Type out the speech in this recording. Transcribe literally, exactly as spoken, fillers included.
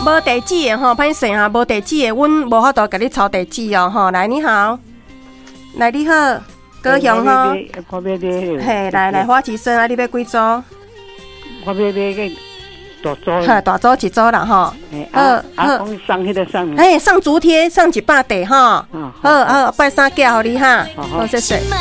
无地址的吼，歹势哈，无地址的，阮无法度甲你抄地址哦吼。来，你好，来你好，高雄吼， 我要买， 嘿，来来，花旗参啊，你要几组？我要买个大组， 哈，大组一组啦吼。 好，好，送迄个送， 哎，送竹贴，送一百块吼。好好，拜三寄互你哈，好，谢谢。